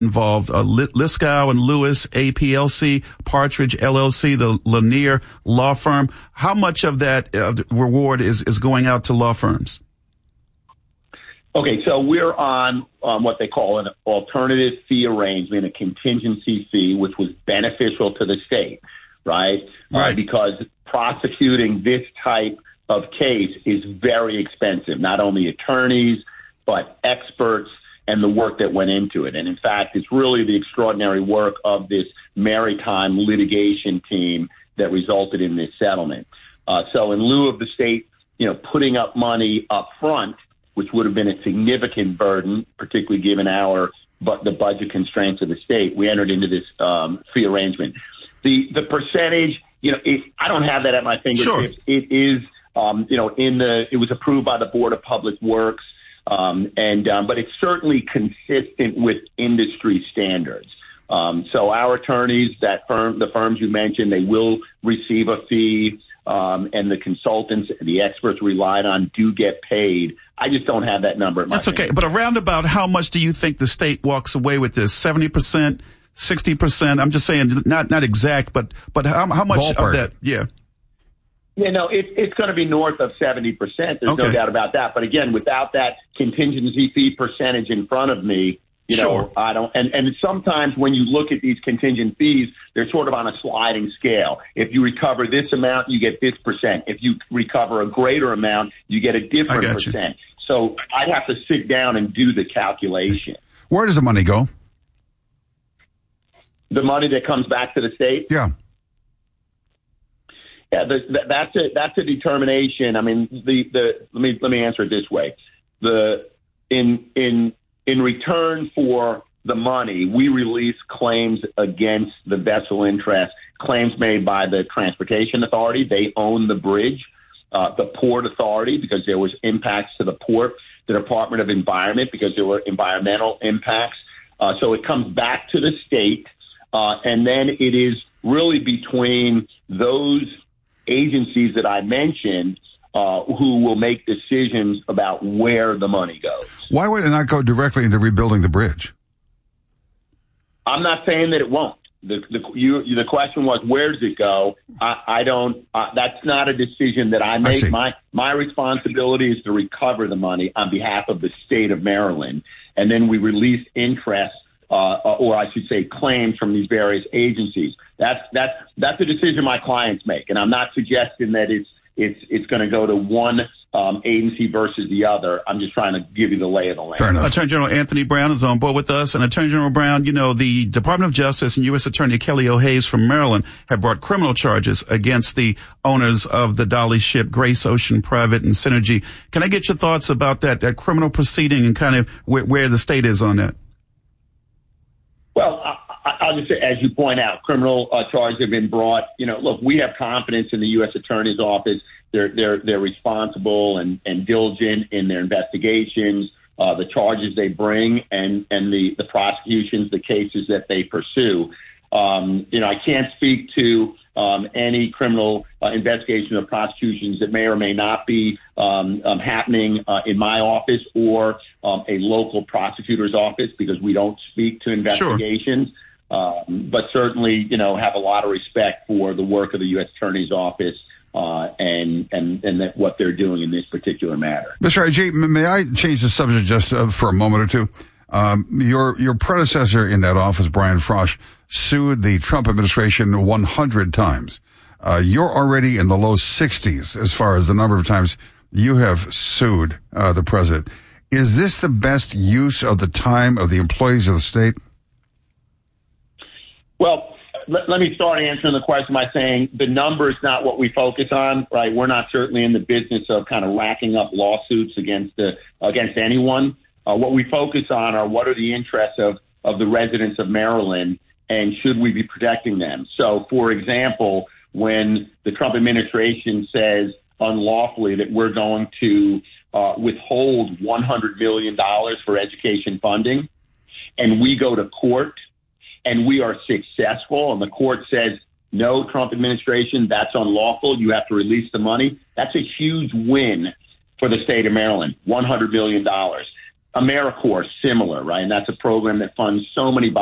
involved, Liskow and Lewis, APLC, Partridge LLC, the Lanier law firm. How much of that reward is going out to law firms? Okay, so we're on what they call an alternative fee arrangement, a contingency fee, which was beneficial to the state, right? Because prosecuting this type of case is very expensive, not only attorneys, but experts and the work that went into it. And in fact, it's really the extraordinary work of this maritime litigation team that resulted in this settlement. So in lieu of the state, putting up money up front, which would have been a significant burden, particularly given the budget constraints of the state, we entered into this fee arrangement. The percentage, I don't have that at my fingertips. Sure. It is, it was approved by the Board of Public Works. But it's certainly consistent with industry standards. So our attorneys, the firms you mentioned, they will receive a fee, and the consultants, the experts relied on do get paid. I just don't have that number. That's okay. But around about how much do you think the state walks away with this? 70%, 60%? I'm just saying, not exact, but how much Ballpark. of that? Yeah. Yeah, no, it's going to be north of 70%. There's no doubt about that. But again, without that contingency fee percentage in front of me, Sure. I don't. And sometimes when you look at these contingent fees, they're sort of on a sliding scale. If you recover this amount, you get this percent. If you recover a greater amount, you get a different percent. So I'd have to sit down and do the calculation. Where does the money go? The money that comes back to the state? Yeah. Yeah, that's a determination. I mean, let me answer it this way: in return for the money, we release claims against the vessel interest, claims made by the Transportation Authority. They own the bridge, the Port Authority because there was impacts to the port, the Department of Environment because there were environmental impacts. So it comes back to the state, and then it is really between those agencies that I mentioned who will make decisions about where the money goes. Why would it not go directly into rebuilding the bridge? I'm not saying that it won't. The question was, where does it go? I don't. That's not a decision that I make. My responsibility is to recover the money on behalf of the state of Maryland, and then we release interest, or I should say, claims from these various agencies. That's a decision my clients make, and I'm not suggesting that it's going to go to one agency versus the other. I'm just trying to give you the lay of the land. Fair enough. Attorney General Anthony Brown is on board with us. And Attorney General Brown, the Department of Justice and U.S. Attorney Kelly O'Hayes from Maryland have brought criminal charges against the owners of the Dolly ship, Grace Ocean Private and Synergy. Can I get your thoughts about that criminal proceeding and kind of where the state is on that? Well, I'll just say, as you point out, criminal charges have been brought. Look, we have confidence in the U.S. Attorney's Office. They're responsible and diligent in their investigations, the charges they bring, and the prosecutions, the cases that they pursue. I can't speak to any criminal investigation or prosecutions that may or may not be happening in my office or a local prosecutor's office because we don't speak to investigations. Sure. But certainly, have a lot of respect for the work of the U.S. Attorney's Office and that what they're doing in this particular matter. Mr. I.G., may I change the subject just for a moment or two? Your predecessor in that office, Brian Frosh, sued the Trump administration 100 times. You're already in the low 60s as far as the number of times you have sued the president. Is this the best use of the time of the employees of the state? Well, let me start answering the question by saying the number is not what we focus on, right? We're not certainly in the business of kind of racking up lawsuits against anyone. What we focus on are what are the interests of the residents of Maryland, and should we be protecting them? So, for example, when the Trump administration says unlawfully that we're going to withhold $100 million for education funding, and we go to court and we are successful, and the court says, no, Trump administration, that's unlawful, you have to release the money, that's a huge win for the state of Maryland, $100 million. AmeriCorps, similar, right? And that's a program that funds so many